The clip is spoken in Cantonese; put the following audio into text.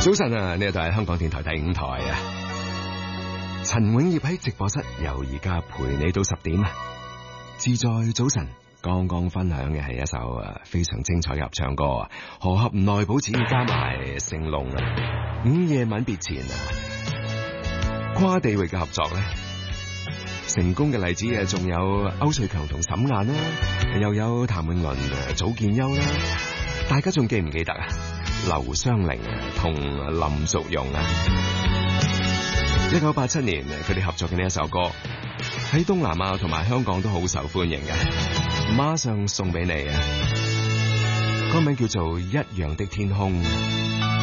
早晨啊，呢度係香港電台第5台啊。陳永業喺直播室，由而家陪你到10點啊。自在早晨，剛剛分享嘅係一首非常精彩嘅合唱歌啊，何合內保子加埋成龍啊，午夜吻別前啊，跨地域嘅合作咧，成功嘅例子啊，仲有歐瑞強同沈雁啦，又有譚詠麟、祖建優啦，大家仲記唔記得啊？劉雙玲同林淑容啊，1987年佢哋合作嘅呢一首歌喺東南亞同埋香港都好受歡迎嘅，馬上送俾你啊！歌名叫做《一樣的天空》。